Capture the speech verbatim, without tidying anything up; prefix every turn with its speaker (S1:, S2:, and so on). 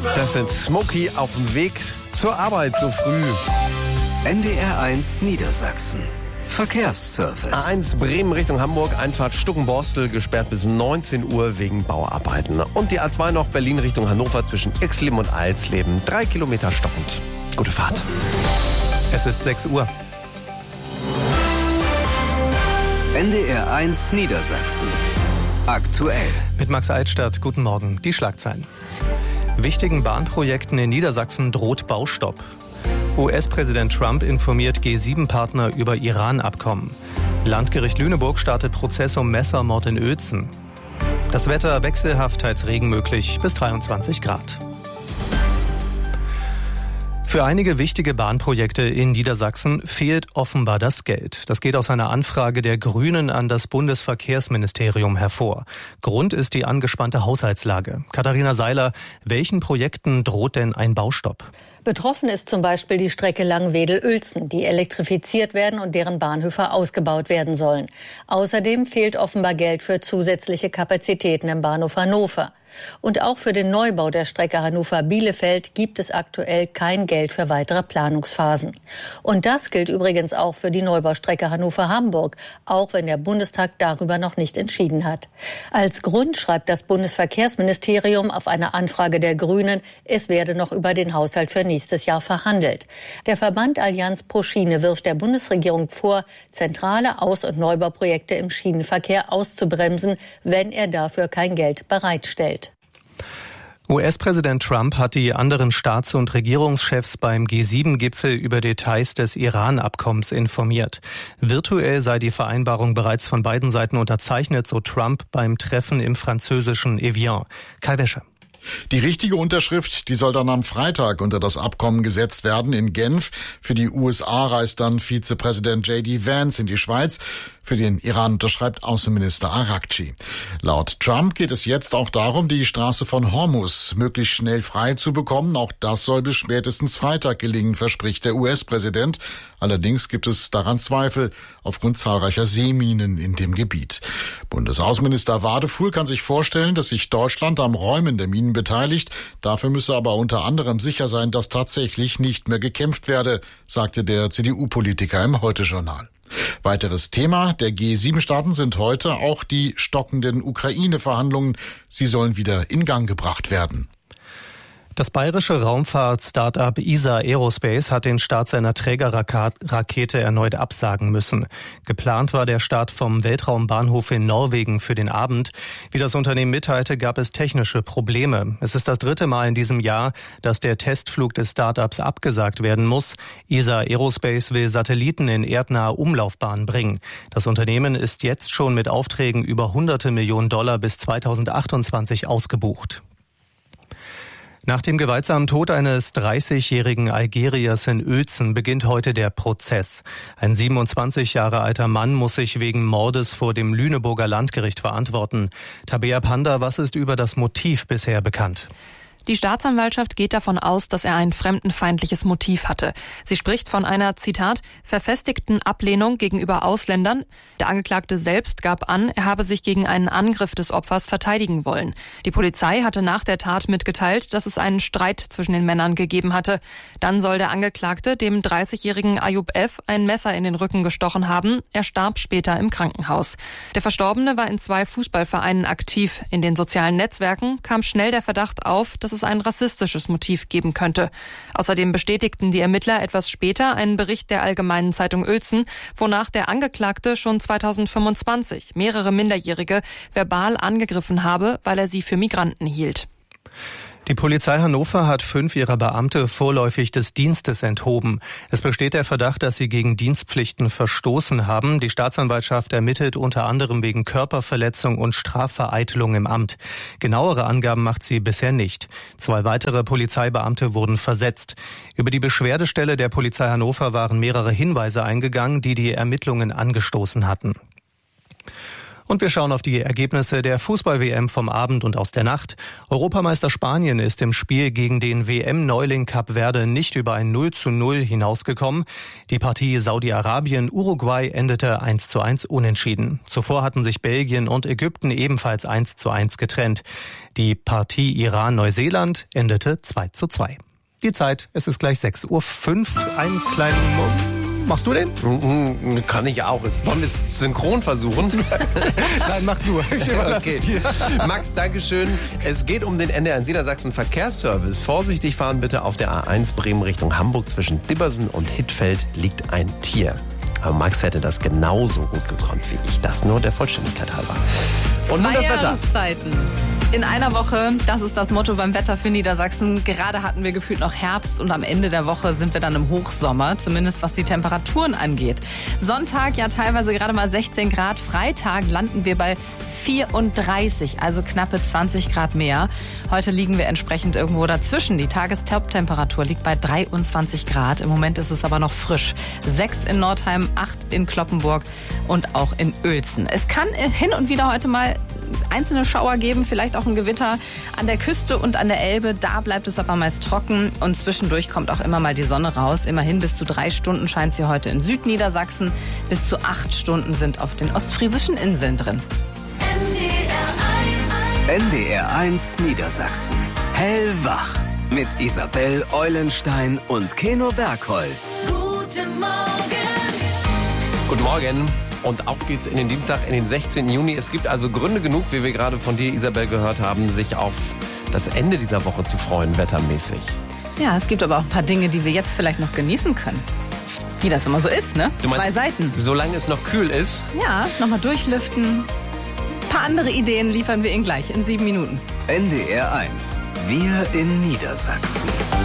S1: Das sind Smokey auf dem Weg zur Arbeit so früh.
S2: N D R eins Niedersachsen. Verkehrsservice.
S1: A eins Bremen Richtung Hamburg, Einfahrt Stuckenborstel, gesperrt bis neunzehn Uhr wegen Bauarbeiten. Und die A zwei noch Berlin Richtung Hannover zwischen Ixleben und Alsleben. Drei Kilometer stockend. Gute Fahrt.
S3: Es ist sechs Uhr.
S2: N D R eins Niedersachsen. Aktuell.
S3: Mit Max Altstadt, guten Morgen. Die Schlagzeilen. Wichtigen Bahnprojekten in Niedersachsen droht Baustopp. U S-Präsident Trump informiert G sieben Partner über Iran-Abkommen. Landgericht Lüneburg startet Prozess um Messermord in Uelzen. Das Wetter wechselhaft, teils Regen möglich, bis dreiundzwanzig Grad. Für einige wichtige Bahnprojekte in Niedersachsen fehlt offenbar das Geld. Das geht aus einer Anfrage der Grünen an das Bundesverkehrsministerium hervor. Grund ist die angespannte Haushaltslage. Katharina Seiler, welchen Projekten droht denn ein Baustopp?
S4: Betroffen ist zum Beispiel die Strecke Langwedel-Uelzen, die elektrifiziert werden und deren Bahnhöfe ausgebaut werden sollen. Außerdem fehlt offenbar Geld für zusätzliche Kapazitäten im Bahnhof Hannover. Und auch für den Neubau der Strecke Hannover-Bielefeld gibt es aktuell kein Geld für weitere Planungsphasen. Und das gilt übrigens auch für die Neubaustrecke Hannover-Hamburg, auch wenn der Bundestag darüber noch nicht entschieden hat. Als Grund schreibt das Bundesverkehrsministerium auf eine Anfrage der Grünen, es werde noch über den Haushalt für nächstes Jahr verhandelt. Der Verband Allianz pro Schiene wirft der Bundesregierung vor, zentrale Aus- und Neubauprojekte im Schienenverkehr auszubremsen, wenn er dafür kein Geld bereitstellt.
S3: U S-Präsident Trump hat die anderen Staats- und Regierungschefs beim G sieben Gipfel über Details des Iran-Abkommens informiert. Virtuell sei die Vereinbarung bereits von beiden Seiten unterzeichnet, so Trump beim Treffen im französischen Evian. Kai Wäsche.
S5: Die richtige Unterschrift, die soll dann am Freitag unter das Abkommen gesetzt werden in Genf. Für die U S A reist dann Vizepräsident J D Vance in die Schweiz. Für den Iran unterschreibt Außenminister Araghchi. Laut Trump geht es jetzt auch darum, die Straße von Hormuz möglichst schnell frei zu bekommen. Auch das soll bis spätestens Freitag gelingen, verspricht der U S-Präsident. Allerdings gibt es daran Zweifel aufgrund zahlreicher Seeminen in dem Gebiet. Bundesaußenminister Wadefuhl kann sich vorstellen, dass sich Deutschland am Räumen der Minen beteiligt. Dafür müsse aber unter anderem sicher sein, dass tatsächlich nicht mehr gekämpft werde, sagte der C D U-Politiker im Heute-Journal. Weiteres Thema der G sieben Staaten sind heute auch die stockenden Ukraine-Verhandlungen. Sie sollen wieder in Gang gebracht werden.
S3: Das bayerische Raumfahrt-Startup E S A Aerospace hat den Start seiner Trägerrakete erneut absagen müssen. Geplant war der Start vom Weltraumbahnhof in Norwegen für den Abend. Wie das Unternehmen mitteilte, gab es technische Probleme. Es ist das dritte Mal in diesem Jahr, dass der Testflug des Startups abgesagt werden muss. E S A Aerospace will Satelliten in erdnahe Umlaufbahnen bringen. Das Unternehmen ist jetzt schon mit Aufträgen über hunderte Millionen Dollar bis zweitausendachtundzwanzig ausgebucht. Nach dem gewaltsamen Tod eines dreißigjährigen Algeriers in Uelzen beginnt heute der Prozess. Ein siebenundzwanzig Jahre alter Mann muss sich wegen Mordes vor dem Lüneburger Landgericht verantworten. Tabea Panda, was ist über das Motiv bisher bekannt?
S6: Die Staatsanwaltschaft geht davon aus, dass er ein fremdenfeindliches Motiv hatte. Sie spricht von einer, Zitat, verfestigten Ablehnung gegenüber Ausländern. Der Angeklagte selbst gab an, er habe sich gegen einen Angriff des Opfers verteidigen wollen. Die Polizei hatte nach der Tat mitgeteilt, dass es einen Streit zwischen den Männern gegeben hatte. Dann soll der Angeklagte dem dreißigjährigen Ayub F. ein Messer in den Rücken gestochen haben. Er starb später im Krankenhaus. Der Verstorbene war in zwei Fußballvereinen aktiv. In den sozialen Netzwerken kam schnell der Verdacht auf, dass es ein rassistisches Motiv geben könnte. Außerdem bestätigten die Ermittler etwas später einen Bericht der Allgemeinen Zeitung Uelzen, wonach der Angeklagte schon zweitausendfünfundzwanzig mehrere Minderjährige verbal angegriffen habe, weil er sie für Migranten hielt.
S3: Die Polizei Hannover hat fünf ihrer Beamte vorläufig des Dienstes enthoben. Es besteht der Verdacht, dass sie gegen Dienstpflichten verstoßen haben. Die Staatsanwaltschaft ermittelt unter anderem wegen Körperverletzung und Strafvereitelung im Amt. Genauere Angaben macht sie bisher nicht. Zwei weitere Polizeibeamte wurden versetzt. Über die Beschwerdestelle der Polizei Hannover waren mehrere Hinweise eingegangen, die die Ermittlungen angestoßen hatten. Und wir schauen auf die Ergebnisse der Fußball-W M vom Abend und aus der Nacht. Europameister Spanien ist im Spiel gegen den W M-Neuling Kap Verde nicht über ein null zu null hinausgekommen. Die Partie Saudi-Arabien-Uruguay endete eins zu eins unentschieden. Zuvor hatten sich Belgien und Ägypten ebenfalls eins zu eins getrennt. Die Partie Iran-Neuseeland endete zwei zu zwei. Die Zeit, es ist gleich sechs Uhr fünf. Einen kleinen... Machst du den?
S1: Kann ich auch. Wollen wir es synchron versuchen?
S3: Nein, mach du. Ich überlasse
S1: okay.
S3: es dir.
S1: Max, Dankeschön. Es geht um den N D R eins Niedersachsen Verkehrsservice. Vorsichtig fahren bitte auf der A eins Bremen Richtung Hamburg. Zwischen Dibbersen und Hittfeld liegt ein Tier. Aber Max hätte das genauso gut gekonnt wie ich. Das nur der Vollständigkeit halber. Und nun das Wetter.
S6: Jahreszeiten. In einer Woche, das ist das Motto beim Wetter für Niedersachsen. Gerade hatten wir gefühlt noch Herbst und am Ende der Woche sind wir dann im Hochsommer, zumindest was die Temperaturen angeht. Sonntag ja teilweise gerade mal sechzehn Grad, Freitag landen wir bei vierunddreißig, also knappe zwanzig Grad mehr. Heute liegen wir entsprechend irgendwo dazwischen. Die Tagestoptemperatur liegt bei dreiundzwanzig Grad. Im Moment ist es aber noch frisch. sechs in Nordheim, acht in Cloppenburg und auch in Uelzen. Es kann hin und wieder heute mal einzelne Schauer geben, vielleicht auch ein Gewitter an der Küste und an der Elbe. Da bleibt es aber meist trocken und zwischendurch kommt auch immer mal die Sonne raus. Immerhin bis zu drei Stunden scheint sie heute in Südniedersachsen. Bis zu acht Stunden sind auf den ostfriesischen Inseln drin.
S2: N D R eins Niedersachsen. Hellwach. Mit Isabel Eulenstein und Keno Bergholz.
S7: Guten Morgen.
S1: Guten Morgen. Und auf geht's in den Dienstag, in den sechzehnten Juni. Es gibt also Gründe genug, wie wir gerade von dir, Isabel, gehört haben, sich auf das Ende dieser Woche zu freuen, wettermäßig.
S6: Ja, es gibt aber auch ein paar Dinge, die wir jetzt vielleicht noch genießen können. Wie das immer so ist, ne?
S1: Du meinst,
S6: Zwei Seiten.
S1: Solange es noch kühl ist?
S6: Ja, nochmal durchlüften. Ein paar andere Ideen liefern wir Ihnen gleich in sieben Minuten.
S2: N D R eins. Wir in Niedersachsen.